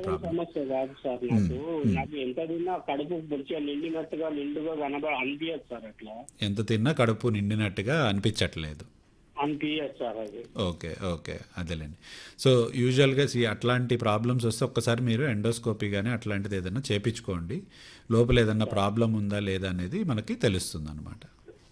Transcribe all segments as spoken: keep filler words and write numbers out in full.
Problem. సమస్య కాదు sir. నాకు నాకు ఎంత తిన్నా కడుపు మంచిగా నిండినట్టుగా నిండుగా కనబడ అనిపించదు సార్. అట్లా ఎంత తిన్నా కడుపు నిండినట్టుగా అనిపించట్లేదు. అనిపించదు సార్ అది. ఓకే ఓకే అదేలేండి. సో యూజువల్గా సి అట్లాంటి ప్రాబ్లమ్స్ వస్తే ఒక్కసారి మీరు ఎండోస్కోపీ కానీ అట్లాంటిది ఏదైనా చేపించుకోండి. లోపల ఏదైనా ప్రాబ్లం ఉందా లేదా అనేది మనకి తెలుస్తుంది అనమాట.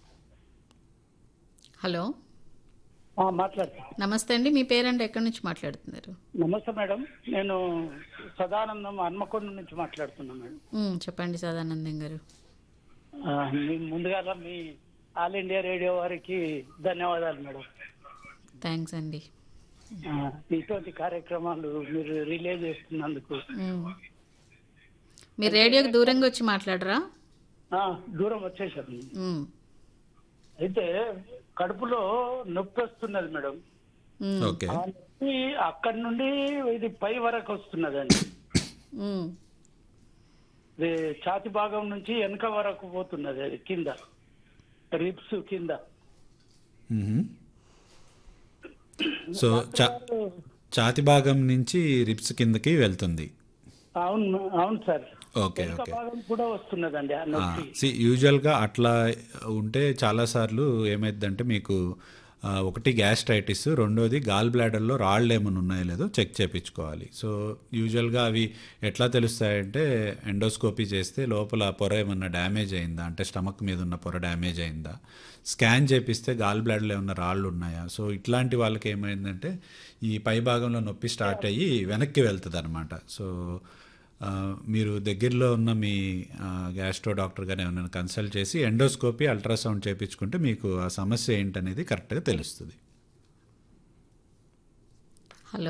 హలో, మాట్లాడతా. నమస్తే అండి, మీ పేరండి, ఎక్కడి నుంచి మాట్లాడుతున్నారు? నమస్తే మేడం, నేను సదానందం హన్మకొండ నుంచి మాట్లాడుతున్నాను మేడం. ఉమ్, చెప్పండి సదానందం గారు. ఆ, మీ ముందుగా మీ ఆల్ ఇండియా రేడియో వారికి ధన్యవాదాలు మేడం. థ్యాంక్స్ అండి. ఆ, ఇటువంటి కార్యక్రమాలు మీరు రిలే చేస్తున్నందుకు. ఉమ్. మీరు రేడియోకి దూరంగా వచ్చి మాట్లాడరా? ఆ, దూరం వచ్చేసాను. ఉమ్, అయితే కడుపులో నొప్పి వస్తున్నది మేడం. ఉమ్, ఓకే ఆ నొప్పి అక్కడి నుండి ఇది పై వరకు వస్తున్నదండి. ఉమ్, ఇది ఛాతి భాగం నుంచి వెనక వరకు పోతున్నది, అది కింద రిప్స్ కింద. మ్మ్. సో చా ఛాతి భాగం నుంచి రిప్స్ కిందకి వెళ్తుంది. అవును అవును సార్. ఓకే వెనక ఓకే భాగం కూడా వస్తున్నదండి ఆ నొప్పి. సి యూజువల్గా అట్లా ఉంటే చాలాసార్లు ఏమైందంటే మీకు ఆ, ఒకటి గ్యాస్ట్రైటిస్, రెండోది గాల్ బ్లాడర్లో రాళ్ళు ఏమైనా ఉన్నాయో లేదో చెక్ చేయించుకోవాలి. సో యూజువల్గా అవి ఎట్లా తెలుస్తాయంటే ఎండోస్కోపీ చేస్తే లోపల పొర ఏమన్నా డ్యామేజ్ అయిందా, అంటే స్టమక్ మీద ఉన్న పొర డ్యామేజ్ అయిందా, స్కాన్ చేపిస్తే గాల్ బ్లాడర్లో ఏమన్నా రాళ్ళు ఉన్నాయా. సో ఇట్లాంటి వాళ్ళకి ఏమైందంటే ఈ పై భాగంలో నొప్పి స్టార్ట్ అయ్యి వెనక్కి వెళ్తుంది అనమాట. సో ఆ, మీరు దగ్గరలో ఉన్న మీ గ్యాస్ట్రో డాక్టర్ గారు ఏమైనా కన్సల్ట్ చేసి ఎండోస్కోపీ, అల్ట్రాసౌండ్ చేయించుకుంటే మీకు ఆ సమస్య ఏంటనేది కరెక్ట్గా తెలుస్తుంది. హలో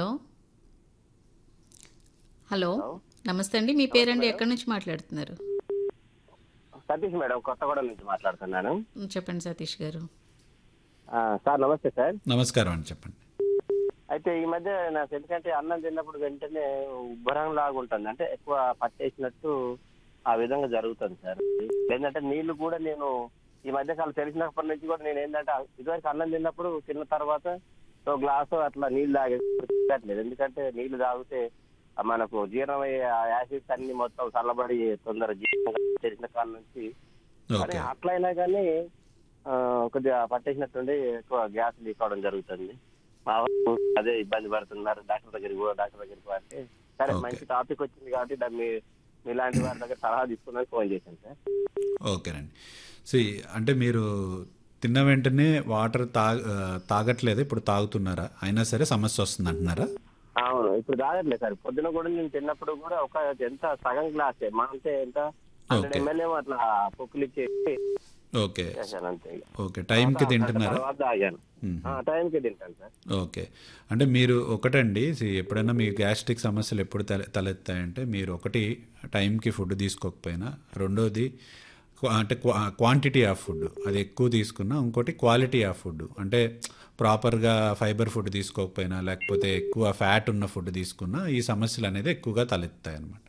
హలో నమస్తే అండి, మీ పేరండి, ఎక్కడి నుంచి మాట్లాడుతున్నారు? సతీష్ మేడం, కొత్తగూడెం నుంచి మాట్లాడుతున్నాను. ఉమ్, చెప్పండి సతీష్ గారు. ఆ, సార్ నమస్తే సార్. నమస్కారం అండి, చెప్పండి. అయితే ఈ మధ్య నాకు ఎందుకంటే అన్నం తిన్నప్పుడు వెంటనే ఉబ్బరం లాగా ఉంటుంది, అంటే ఎక్కువ పట్టేసినట్టు ఆ విధంగా జరుగుతుంది సార్. ఏంటంటే నీళ్లు కూడా నేను ఈ మధ్య కాలం తెలిసినప్పటి నుంచి కూడా నేను ఏంటంటే ఇదివరకు అన్నం తిన్నప్పుడు తిన్న తర్వాత ఒక గ్లాసు అట్లా నీళ్ళు తాగేది. ఎందుకంటే నీళ్లు తాగితే మనకు జీర్ణమయ్యే యాసిడ్స్ అన్ని మొత్తం చల్లబడి తొందర జీర్ణంగా తెలిసిన కాలం నుంచి. కానీ అట్లయినా కానీ కొద్దిగా పట్టేసినట్టుండి ఎక్కువ గ్యాస్ లీక్ అవడం జరుగుతుంది. మా వాళ్ళు అదే ఇబ్బంది పడుతున్నారు, డాక్టర్ దగ్గరికి పో డాక్టర్ దగ్గరికి అంటే సరే మంచి టాపిక్ వచ్చింది కాబట్టి మీ మీలాంటి వారి దగ్గర సలహా తీసుకున్నాను, ఫోన్ చేశాను సార్. ఓకేనండి. సి అంటే మీరు తిన్న వెంటనే వాటర్ తాగ తాగట్లేదు, ఇప్పుడు తాగుతున్నారా? అయినా సరే సమస్య వస్తుంది అంటున్నారా? అవును, ఇప్పుడు తాగట్లేదు సార్. పొద్దున కూడా నేను తిన్నప్పుడు కూడా ఒక ఎంత సగం గ్లాస్ మా అంటే ఎంత హండ్రెడ్ ఎంఎల్ఏ అట్లా పొక్కులు ఇచ్చేసి ఓకే అంతే. ఓకే టైంకి తింటున్నారా? తాగాను, టైంకి తింటాను సార్. ఓకే, అంటే మీరు ఒకటండి, ఎప్పుడైనా మీ గ్యాస్ట్రిక్ సమస్యలు ఎప్పుడు తల తలెత్తాయంటే మీరు ఒకటి టైంకి ఫుడ్ తీసుకోకపోయినా, రెండోది అంటే క్వాంటిటీ ఆఫ్ ఫుడ్ అది ఎక్కువ తీసుకున్నా, ఇంకోటి క్వాలిటీ ఆఫ్ ఫుడ్ అంటే ప్రాపర్గా ఫైబర్ ఫుడ్ తీసుకోకపోయినా, లేకపోతే ఎక్కువ ఫ్యాట్ ఉన్న ఫుడ్ తీసుకున్నా ఈ సమస్యలు అనేది ఎక్కువగా తలెత్తాయి అన్నమాట.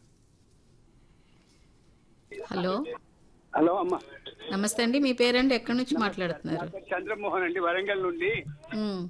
హలో హలో అమ్మా, నమస్తే అండి, మీ పేరండి, ఎక్కడి నుంచి మాట్లాడుతున్నారు? చంద్రమోహన్ అండి, వరంగల్ నుండి. ఉమ్,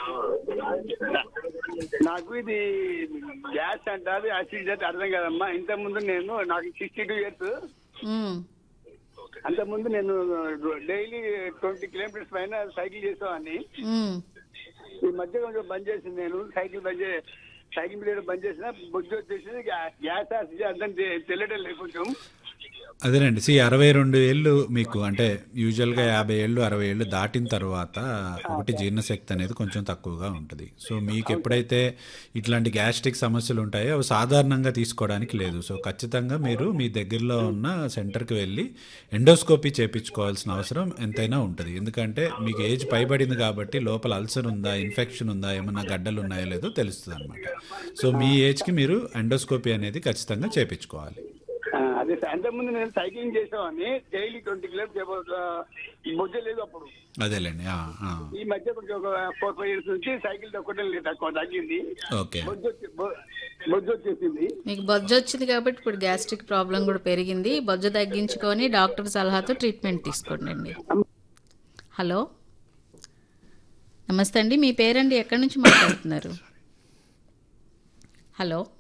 నాకు ఇది గ్యాస్ అంటారు యాసిడ్ అంటే అర్థం కదమ్మా. ఇంత ముందు నేను నాకు సిక్స్టీ టూ ఇయర్స్ ఉమ్, అంత ముందు నేను డైలీ ట్వంటీ కిలోమీటర్స్ పైన సైకిల్ చేసేవాడిని. ఉమ్, ఈ మధ్య కొంచెం బంద్ చేసింది, నేను సైకిల్ బంద్ చే సైకిల్ మీద బంద్ చేసిన బొజ్జు వచ్చేసి గ్యాస్ యాసిడ్ అర్థం తెలియడం లేదు కొంచెం. అదేనండి, సి అరవై రెండు ఏళ్ళు మీకు అంటే యూజువల్గా యాభై ఏళ్ళు అరవై ఏళ్ళు దాటిన తర్వాత ఒకటి జీర్ణశక్తి అనేది కొంచెం తక్కువగా ఉంటుంది. సో మీకు ఎప్పుడైతే ఇట్లాంటి గ్యాస్ట్రిక్ సమస్యలు ఉంటాయో అవి సాధారణంగా తీసుకోవడానికి లేదు. సో ఖచ్చితంగా మీరు మీ దగ్గరలో ఉన్న సెంటర్కి వెళ్ళి ఎండోస్కోపీ చేయించుకోవాల్సిన అవసరం ఎంతైనా ఉంటుంది. ఎందుకంటే మీకు ఏజ్ పైబడింది కాబట్టి లోపల అల్సర్ ఉందా, ఇన్ఫెక్షన్ ఉందా, ఏమన్నా గడ్డలు ఉన్నాయో లేదో తెలుస్తుంది అనమాట. సో మీ ఏజ్కి మీరు ఎండోస్కోపీ అనేది ఖచ్చితంగా చేయించుకోవాలి. అదే అంతకుముందు నేను సైక్లింగ్ చేసేవాడిని, డైలీ ట్వంటీ కిలోమీటర్స్ బొజ్జ లేదు అప్పుడు. అదేలేండి. ఈ మధ్య కొంచెం ఒక ఫోర్ ఫైవ్ ఇయర్స్ నుంచి సైకిల్ తొక్కడం లేదు, తక్కువ తగ్గింది. బొజ్జు వచ్చేసింది. మీకు బొజ్జు వచ్చింది కాబట్టి ఇప్పుడు గ్యాస్ట్రిక్ ప్రాబ్లం కూడా పెరిగింది. బొజ్జు తగ్గించుకొని డాక్టర్ సలహాతో ట్రీట్మెంట్ తీసుకోండి. హలో నమస్తే అండి, మీ పేరండి, ఎక్కడి నుంచి మాట్లాడుతున్నారు? హలో